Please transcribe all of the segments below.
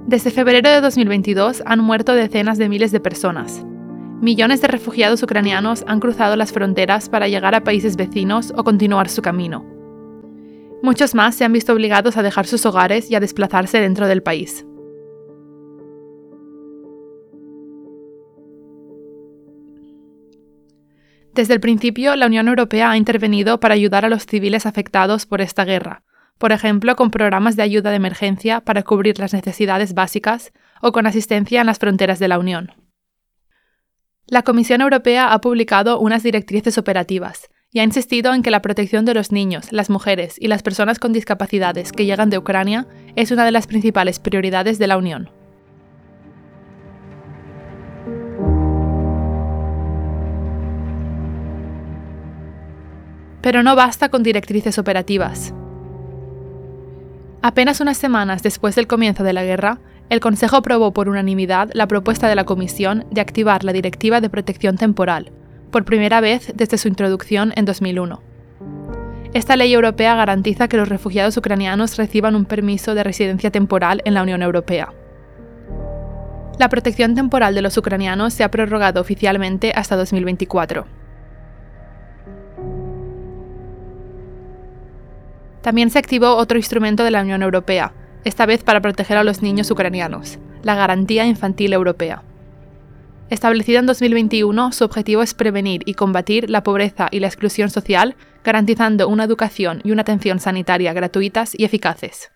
Desde febrero de 2022 han muerto decenas de miles de personas. Millones de refugiados ucranianos han cruzado las fronteras para llegar a países vecinos o continuar su camino. Muchos más se han visto obligados a dejar sus hogares y a desplazarse dentro del país. Desde el principio, la Unión Europea ha intervenido para ayudar a los civiles afectados por esta guerra, por ejemplo, con programas de ayuda de emergencia para cubrir las necesidades básicas o con asistencia en las fronteras de la Unión. La Comisión Europea ha publicado unas directrices operativas y ha insistido en que la protección de los niños, las mujeres y las personas con discapacidades que llegan de Ucrania es una de las principales prioridades de la Unión. Pero no basta con directrices operativas. Apenas unas semanas después del comienzo de la guerra, el Consejo aprobó por unanimidad la propuesta de la Comisión de activar la Directiva de Protección Temporal, por primera vez desde su introducción en 2001. Esta ley europea garantiza que los refugiados ucranianos reciban un permiso de residencia temporal en la Unión Europea. La protección temporal de los ucranianos se ha prorrogado oficialmente hasta 2024. También se activó otro instrumento de la Unión Europea, esta vez para proteger a los niños ucranianos, la Garantía Infantil Europea. Establecida en 2021, su objetivo es prevenir y combatir la pobreza y la exclusión social, garantizando una educación y una atención sanitaria gratuitas y eficaces.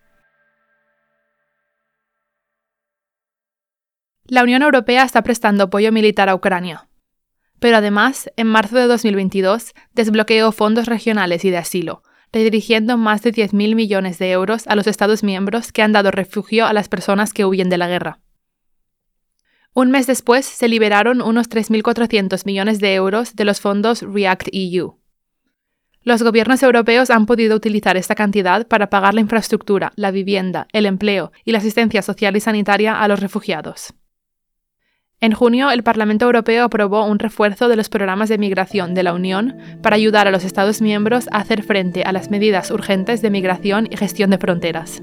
La Unión Europea está prestando apoyo militar a Ucrania. Pero además, en marzo de 2022, desbloqueó fondos regionales y de asilo, redirigiendo más de 10.000 millones de euros a los Estados miembros que han dado refugio a las personas que huyen de la guerra. Un mes después, se liberaron unos 3.400 millones de euros de los fondos REACT-EU. Los gobiernos europeos han podido utilizar esta cantidad para pagar la infraestructura, la vivienda, el empleo y la asistencia social y sanitaria a los refugiados. En junio, el Parlamento Europeo aprobó un refuerzo de los programas de migración de la Unión para ayudar a los Estados miembros a hacer frente a las medidas urgentes de migración y gestión de fronteras.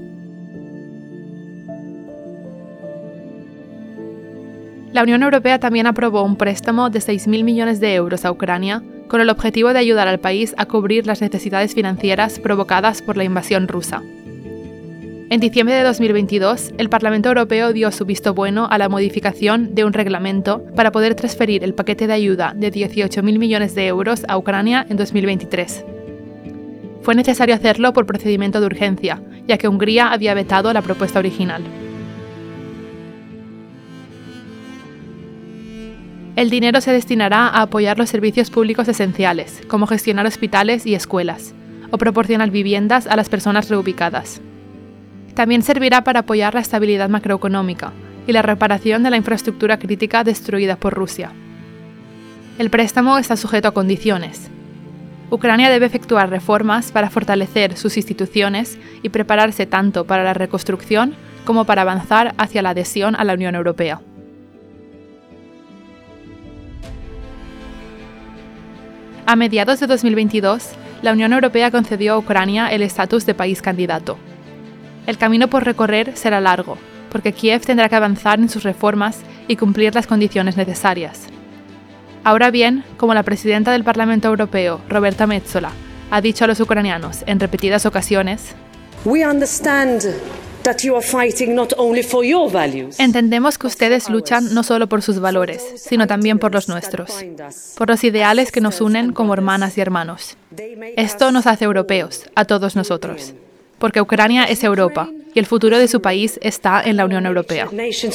La Unión Europea también aprobó un préstamo de 6.000 millones de euros a Ucrania con el objetivo de ayudar al país a cubrir las necesidades financieras provocadas por la invasión rusa. En diciembre de 2022, el Parlamento Europeo dio su visto bueno a la modificación de un reglamento para poder transferir el paquete de ayuda de 18.000 millones de euros a Ucrania en 2023. Fue necesario hacerlo por procedimiento de urgencia, ya que Hungría había vetado la propuesta original. El dinero se destinará a apoyar los servicios públicos esenciales, como gestionar hospitales y escuelas, o proporcionar viviendas a las personas reubicadas. También servirá para apoyar la estabilidad macroeconómica y la reparación de la infraestructura crítica destruida por Rusia. El préstamo está sujeto a condiciones. Ucrania debe efectuar reformas para fortalecer sus instituciones y prepararse tanto para la reconstrucción como para avanzar hacia la adhesión a la Unión Europea. A mediados de 2022, la Unión Europea concedió a Ucrania el estatus de país candidato. El camino por recorrer será largo, porque Kiev tendrá que avanzar en sus reformas y cumplir las condiciones necesarias. Ahora bien, como la presidenta del Parlamento Europeo, Roberta Metsola, ha dicho a los ucranianos en repetidas ocasiones, entendemos que ustedes luchan no solo por sus valores, sino también por los nuestros, por los ideales que nos unen como hermanas y hermanos. Esto nos hace europeos, a todos nosotros. Porque Ucrania es Europa y el futuro de su país está en la Unión Europea.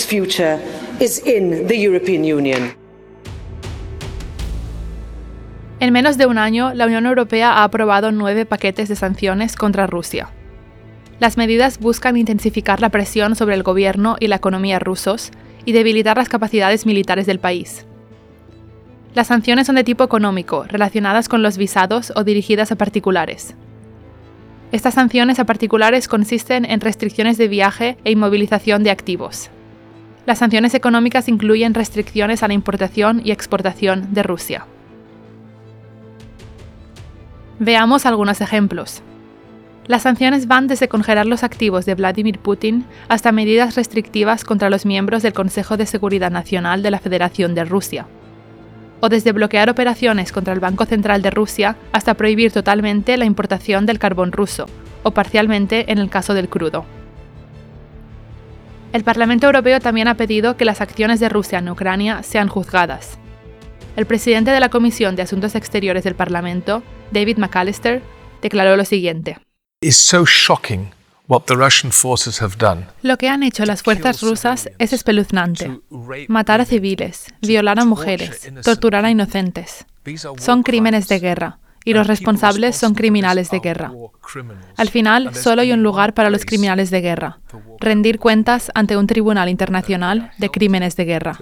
En menos de un año, la Unión Europea ha aprobado 9 paquetes de sanciones contra Rusia. Las medidas buscan intensificar la presión sobre el gobierno y la economía rusos y debilitar las capacidades militares del país. Las sanciones son de tipo económico, relacionadas con los visados o dirigidas a particulares. Estas sanciones a particulares consisten en restricciones de viaje e inmovilización de activos. Las sanciones económicas incluyen restricciones a la importación y exportación de Rusia. Veamos algunos ejemplos. Las sanciones van desde congelar los activos de Vladimir Putin hasta medidas restrictivas contra los miembros del Consejo de Seguridad Nacional de la Federación de Rusia, o desde bloquear operaciones contra el Banco Central de Rusia hasta prohibir totalmente la importación del carbón ruso, o parcialmente en el caso del crudo. El Parlamento Europeo también ha pedido que las acciones de Rusia en Ucrania sean juzgadas. El presidente de la Comisión de Asuntos Exteriores del Parlamento, David McAllister, declaró lo siguiente: Lo que han hecho las fuerzas rusas es espeluznante. Matar a civiles, violar a mujeres, torturar a inocentes. Son crímenes de guerra, y los responsables son criminales de guerra. Al final, solo hay un lugar para los criminales de guerra: rendir cuentas ante un tribunal internacional de crímenes de guerra.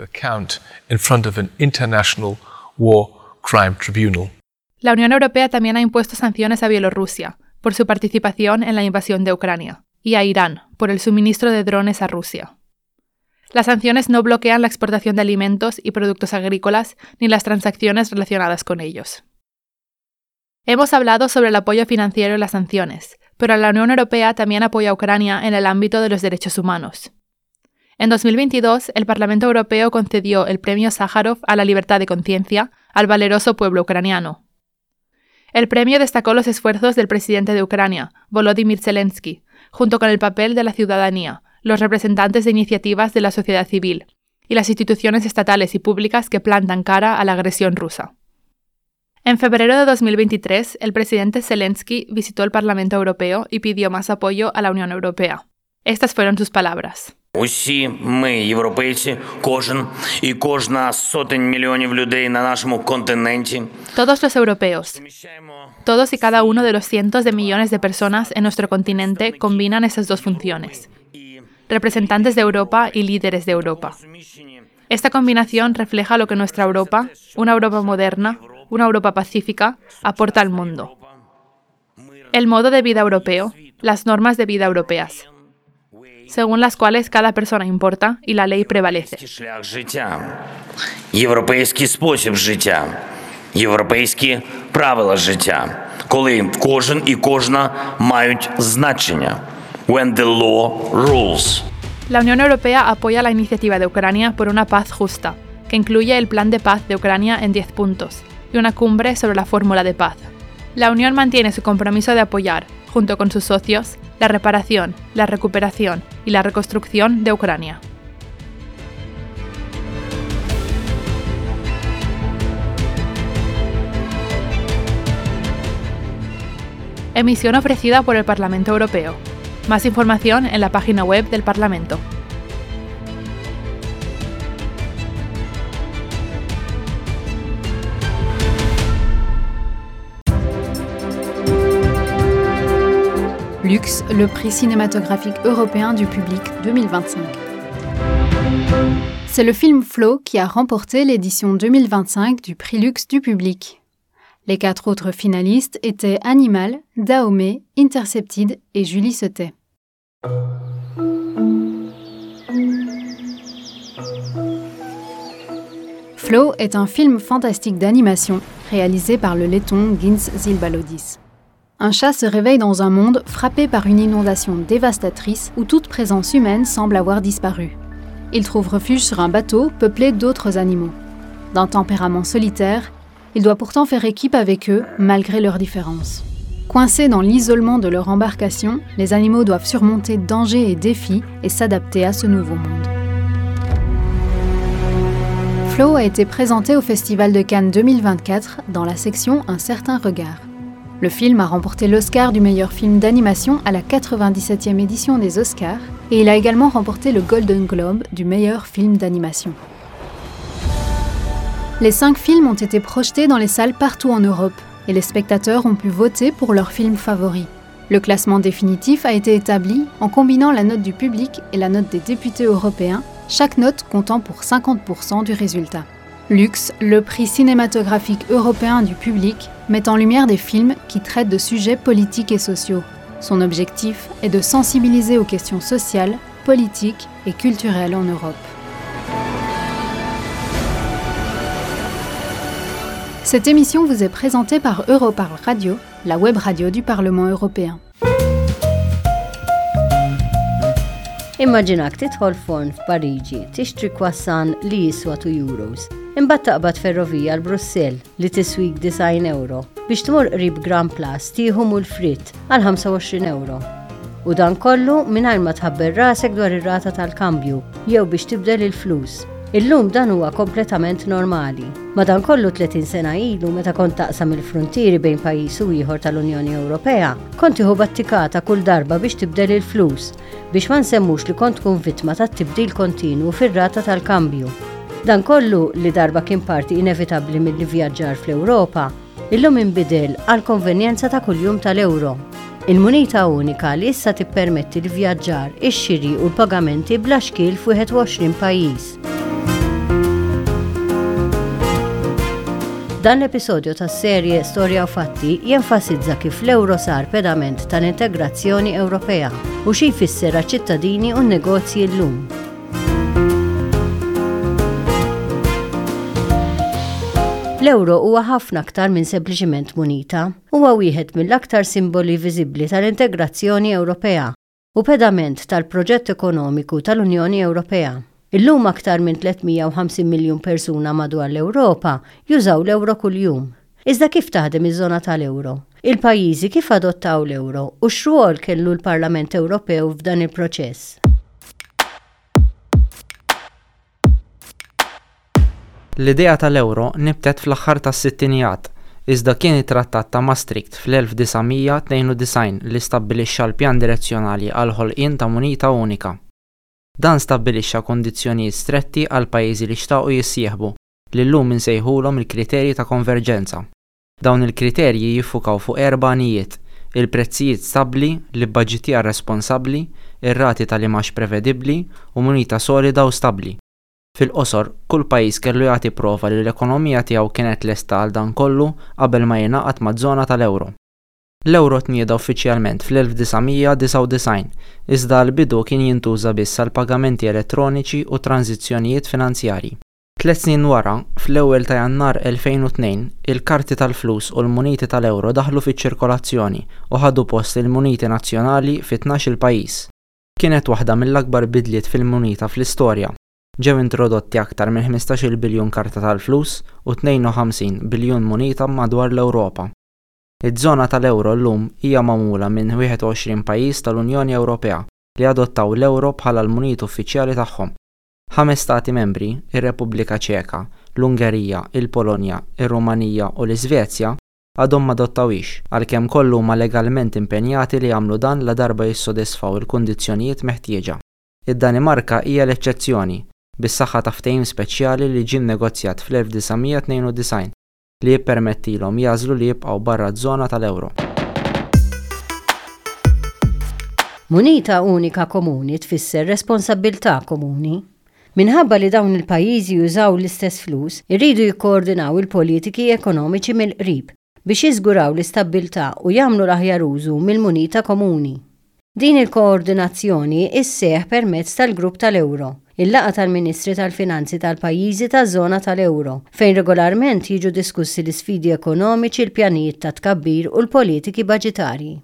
La Unión Europea también ha impuesto sanciones a Bielorrusia por su participación en la invasión de Ucrania, y a Irán por el suministro de drones a Rusia. Las sanciones no bloquean la exportación de alimentos y productos agrícolas ni las transacciones relacionadas con ellos. Hemos hablado sobre el apoyo financiero y las sanciones, pero la Unión Europea también apoya a Ucrania en el ámbito de los derechos humanos. En 2022, el Parlamento Europeo concedió el Premio Sájarov a la libertad de conciencia al valeroso pueblo ucraniano. El premio destacó los esfuerzos del presidente de Ucrania, Volodymyr Zelensky, junto con el papel de la ciudadanía, los representantes de iniciativas de la sociedad civil y las instituciones estatales y públicas que plantan cara a la agresión rusa. En febrero de 2023, el presidente Zelensky visitó el Parlamento Europeo y pidió más apoyo a la Unión Europea. Estas fueron sus palabras. Усі ми, європейці, кожен і кожна з сотень мільйонів людей на нашому континенті. Todos los europeos, todos y cada uno de los cientos de millones de personas en nuestro continente combinan esas dos funciones: representantes de Europa y líderes de Europa. Esta combinación refleja lo que nuestra Europa, una Europa moderna, una Europa pacífica, aporta al mundo. El modo de vida europeo, las normas de vida europeas, según las cuales cada persona importa y la ley prevalece. Європейський спосіб життя, європейські правила життя, коли кожен і кожна мають значення. When the law rules. La Unión Europea apoya la iniciativa de Ucrania por una paz justa, que incluye el Plan de Paz de Ucrania en 10 puntos y una cumbre sobre la fórmula de paz. La Unión mantiene su compromiso de apoyar, junto con sus socios, la reparación, la recuperación y la reconstrucción de Ucrania. Emisión ofrecida por el Parlamento Europeo. Más información en la página web del Parlamento. Lux, le prix cinématographique européen du public 2025. C'est le film Flow qui a remporté l'édition 2025 du prix Lux du public. Les 4 autres finalistes étaient Animal, Dahomey, Intercepted et Julie Sautet. Flow est un film fantastique d'animation réalisé par le letton Gins Zilbalodis. Un chat se réveille dans un monde frappé par une inondation dévastatrice où toute présence humaine semble avoir disparu. Il trouve refuge sur un bateau peuplé d'autres animaux. D'un tempérament solitaire, il doit pourtant faire équipe avec eux malgré leurs différences. Coincés dans l'isolement de leur embarcation, les animaux doivent surmonter dangers et défis et s'adapter à ce nouveau monde. Flow a été présenté au Festival de Cannes 2024 dans la section Un certain regard. Le film a remporté l'Oscar du meilleur film d'animation à la 97e édition des Oscars et il a également remporté le Golden Globe du meilleur film d'animation. Les 5 films ont été projetés dans les salles partout en Europe et les spectateurs ont pu voter pour leur film favori. Le classement définitif a été établi en combinant la note du public et la note des députés européens, chaque note comptant pour 50% du résultat. Lux, le prix cinématographique européen du public, met en lumière des films qui traitent de sujets politiques et sociaux. Son objectif est de sensibiliser aux questions sociales, politiques et culturelles en Europe. Cette émission vous est présentée par Europarl Radio, la web radio du Parlement européen. Immaġinak tidħol forn f'Pariġi tixtri croissant li jiswa €2. Imbagħad taqbad ferrovija l Brussell li tiswik €9 biex tmur qrib Grand Place tieħu mul fritt għal €25. U dan kollu mingħajr ma tħabber rasek dwar ir-rata tal-kambju jew biex tibdel il-flus. Illum dan huwa kompletament normali. Madankollu 30 sena ilu meta kont taqsam il-frontieri bejn pajjiż u ieħor tal-Unjoni Ewropea, kont tieħu battikata kull darba biex tibdel il-flus, biex ma nsemmux li kont tkun vittma tat-tibdil kontinwu fir-rata tal-kambju. Dan kollu li darba kien parti inevitabbli mill-vjaġġar fl-Ewropa, illum inbidel għal konvenjenza ta' kuljum tal-euro. Il-munita unika li issa tippermetti l-vjaġġar, ix-xiri u l-pagamenti bla xkil f'21 pajjiż. Dan l-episodju tas-serje Storja u Fatti jenfasizza kif l-euro sar pedament tal-integrazzjoni Ewropea u xi jfisser għaċ-ċittadini u n-negozji llum. L-euro huwa ħafna aktar minn sempliċiment munita, huwa wieħed mill-aktar simboli viżibbli tal-integrazzjoni Ewropea u pedament tal-proġett ekonomiku tal-Unjoni Ewropea. Illum aktar minn 350 miljun persuna madwar l-Ewropa jużaw l-euro kuljum. Iżda kif taħdem iż-żona tal-euro? Il-pajjiżi kif adottaw l-euro u x'rwol kellu l-Parlament Ewropew f'dan il-proċess? L-idea tal-euro nibtet fl-aħħar tas-sittinijat, iżda kien it-Trattat ta' Maastricht fl-1992 li stabbilixxa l-pjan direzzjonali għal ħolqien ta' munita unika. Dan stabbilixxa kondizzjonijiet stretti għal pajjiżi li xtaqu jissieħbu li llum insejħulhom il-kriterji ta' konverġenza. Dawn il-kriterji jiffukaw fuq 4 għanijiet: il-prezzijiet stabbli, l-budġetjar responsabbli, ir-rati tal-imax prevedibbli u munita solida u stabbli. Fil-qosor, kull pajjiż kellu jagħti prova li l-ekonomija tiegħu kienet lesta għal dan kollu qabel ma jingħaqad maż-żona tal-euro. L-euro tnieda uffiċjalment fl-1999, iżda l-bidu kien jintuża biss għal pagamenti elettroniċi u tranzizzjonijiet finanzjarji. 3 snin wara, fl-ewwel ta' Jannar 2002, il-karti tal-flus u l-muniti tal-euro daħlu fiċ-ċirkolazzjoni u ħadu post il-muniti nazzjonali fi 12 pajjiż. Kienet waħda mill-akbar bidliet fil-munita fl-istorja. Ġew introdotti aktar minn 15 biljun karta tal-flus u 52 biljun munita madwar l-Ewropa. Iż-żona tal-euro llum hija magħmula minn 21 pajjiż tal-Unjoni Ewropea li adottaw l-euro bħala l-munit uffiċjali tagħhom. 5 stati membri, ir-Repubblika Ċeka, l-Ungerija, il-Polonja, ir-Rumanija u l-Iżvezja għadhom ma adottawhiex għalkemm kollu huma legalment impenjati li jagħmlu dan la darba jissodisfaw il-kundizzjonijiet meħtieġa. Id-Danimarka hija l-eċċezzjoni bis-saħħa ta' ftehim speċjali li ġie nnegozjat fl-1992 li jippermettilhom jażlu li jibqgħu barra ż-żona tal-euro. Munita unika komuni tfisser responsabbiltà komuni. Minħabba li dawn il-pajjiżi jużaw l-istess flus, irridu jikkoordinaw il-politiki ekonomiċi mill-qrib biex jiżguraw l-istabbiltà u jagħmlu l-aħjar użu mill-munita komuni. Din il-koordinazzjoni isseħħ permezz tal-grupp tal-euro, il-laqa tal-Ministri tal-Finanzi tal-pajjiżi taż-żona tal-euro, fejn regolarment jiġu diskussi l-isfidi ekonomiċi, l-pjanijiet ta' tkabbir u l-politiki baġitarji.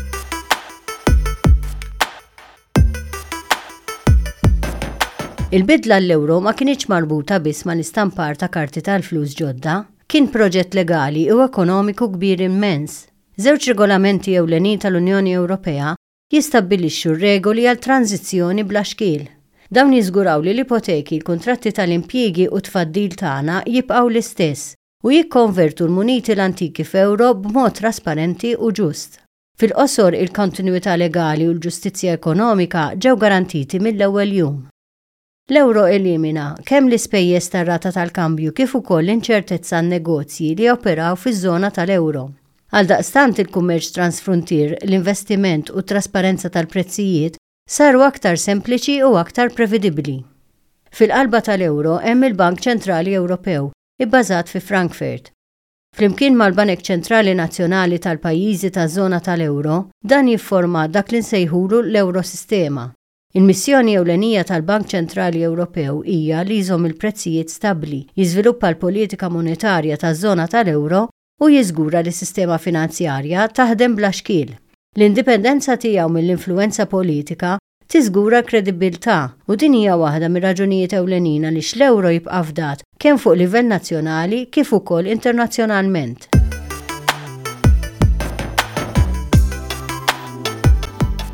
Il-bidla l-euro ma kienx marbuta biss ma' l-istampar ta' karti tal-flus ġodda, kien proġett legali u ekonomiku kbir immens. Żewġ regolamenti ewlenin tal-Unjoni Ewropea jistabbilixxu regoli għal tranzizzjoni bla xkiel. Dawn jiżguraw li l-ipoteki, l-kuntratti tal-impjiegi u tfaddil tagħna jibqgħu l-istess u jikkonvertu l-muniti l-antiki f'euro b'mod trasparenti u ġust. Fil-qosor il-kontinwità legali u l-ġustizzja ekonomika ġew garantiti mill-ewwel jum. L-euro elimina kemm l-ispejjeż tar-rata tal-kambju kif ukoll l-inċertezza għan-negozji li operaw fiż-żona tal-euro. Għaldaqstant il-kummerċ transfrontier, l-investiment u trasparenza tal-prezzijiet saru aktar sempliċi u aktar prevedibbli. Fil-qalba tal-euro hemm il-Bank Ċentrali Ewropew, ibbażat fi Frankfurt. Flimkien mal-Banek Ċentrali Nazzjonali tal-pajjiżi taż-żona tal-euro, dan jifforma dak li nsejħulu l-Eurosistema. Il-missjoni ewlenija tal-Bank Ċentrali Ewropew hija li jżomm il-prezzijiet stabbli, jiżviluppa l-politika monetarja taż-żona tal-euro u jiżgura li s-sistema finanzjarja taħdem bla xkiel. L-indipendenza tiegħu mill-influenza politika tiżgura kredibilità u din hija waħda mir-raġunijiet ewlenin għaliex l-ewro jibqa' fdat kemm fuq livell nazzjonali kif ukoll internazzjonalment.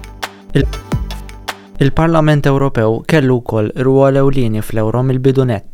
Il-Parlament Ewropew kellu wkoll rwol ewlieni fl-ewro mill-bidu nett.